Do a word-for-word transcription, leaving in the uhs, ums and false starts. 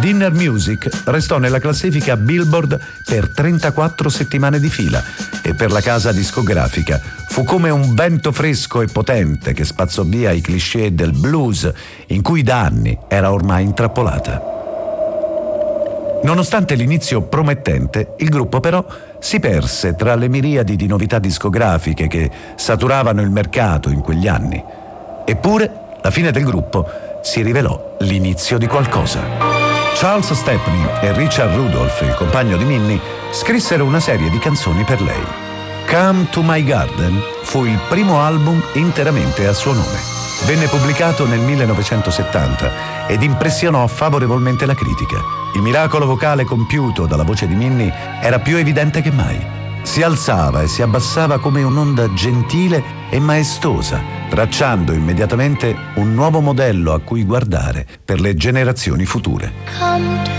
Dinner Music restò nella classifica Billboard per trentaquattro settimane di fila e per la casa discografica fu come un vento fresco e potente che spazzò via i cliché del blues in cui da anni era ormai intrappolata. Nonostante l'inizio promettente, il gruppo però si perse tra le miriadi di novità discografiche che saturavano il mercato in quegli anni. Eppure, la fine del gruppo si rivelò l'inizio di qualcosa. Charles Stepney e Richard Rudolph, il compagno di Minnie, scrissero una serie di canzoni per lei. Come to My Garden fu il primo album interamente a suo nome. Venne pubblicato nel millenovecentosettanta ed impressionò favorevolmente la critica. Il miracolo vocale compiuto dalla voce di Minnie era più evidente che mai. Si alzava e si abbassava come un'onda gentile e maestosa, tracciando immediatamente un nuovo modello a cui guardare per le generazioni future.